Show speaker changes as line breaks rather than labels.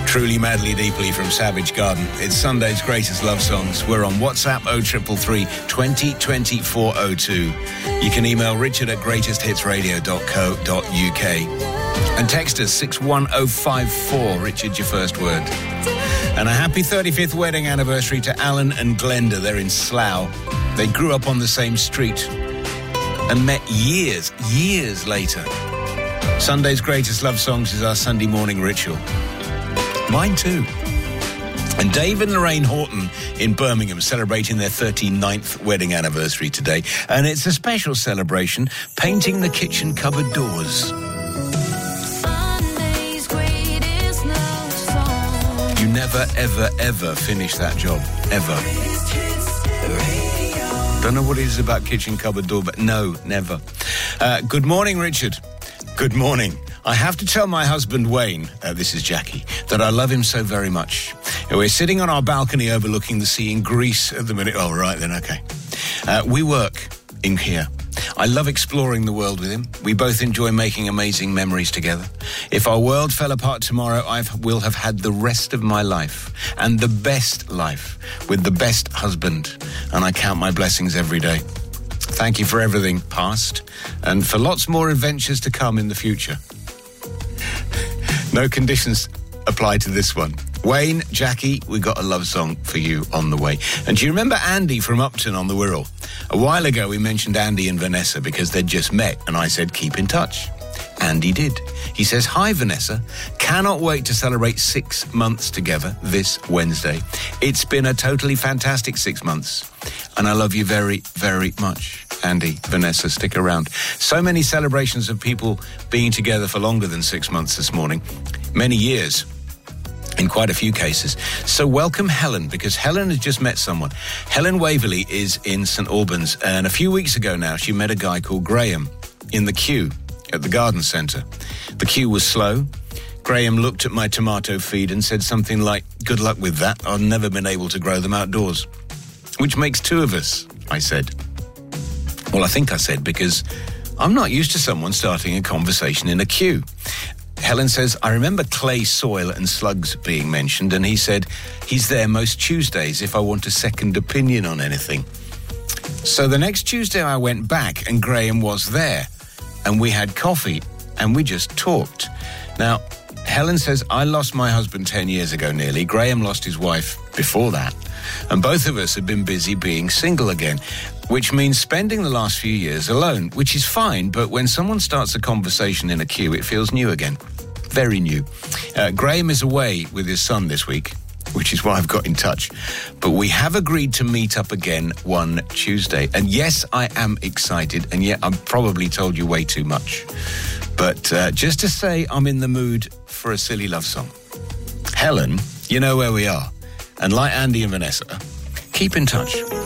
Truly, Madly, Deeply from Savage Garden. It's Sunday's greatest love songs. We're on WhatsApp 0333 20 20 402. You can email richard@greatesthitsradio.co.uk and text us 61054. Richard, your first word. And a happy 35th wedding anniversary to Alan and Glenda. They're in Slough. They grew up on the same street and met years later. Sunday's greatest love songs is our Sunday morning ritual. Mine too. And Dave and Lorraine Horton in Birmingham celebrating their 39th wedding anniversary today. And it's a special celebration, painting the kitchen cupboard doors. You never, ever, ever finish that job. Ever. Don't know what it is about kitchen cupboard door, but no, never. Good morning, Richard. Good morning. I have to tell my husband, Wayne, this is Jackie, that I love him so very much. We're sitting on our balcony overlooking the sea in Greece at the minute. Oh, right then, okay. We work in here. I love exploring the world with him. We both enjoy making amazing memories together. If our world fell apart tomorrow, I will have had the rest of my life and the best life with the best husband. And I count my blessings every day. Thank you for everything past and for lots more adventures to come in the future. No conditions apply to this one. Wayne, Jackie, we got a love song for you on the way. And do you remember Andy from Upton on the Wirral? A while ago, we mentioned Andy and Vanessa because they'd just met, and I said, keep in touch. Andy did. He says, hi, Vanessa. Cannot wait to celebrate 6 months together this Wednesday. It's been a totally fantastic 6 months, and I love you very, very much. Andy, Vanessa, stick around. So many celebrations of people being together for longer than 6 months this morning. Many years. In quite a few cases. So welcome Helen, because Helen has just met someone. Helen Waverley is in St Albans, and a few weeks ago now she met a guy called Graham in the queue at the garden centre. The queue was slow. Graham looked at my tomato feed and said something like, good luck with that, I've never been able to grow them outdoors. Which makes two of us, I said. Well, I think I said because I'm not used to someone starting a conversation in a queue. Helen says, I remember clay soil and slugs being mentioned, and he said he's there most Tuesdays if I want a second opinion on anything. So the next Tuesday I went back and Graham was there, and we had coffee, and we just talked. Now, Helen says, I lost my husband 10 years ago nearly. Graham lost his wife before that, and both of us have been busy being single again, which means spending the last few years alone, which is fine, but when someone starts a conversation in a queue, it feels new again. Very new. Graham is away with his son this week, which is why I've got in touch. But we have agreed to meet up again one Tuesday. And yes, I am excited, and yet I've probably told you way too much. But just to say I'm in the mood for a silly love song. Helen, you know where we are. And like Andy and Vanessa, keep in touch.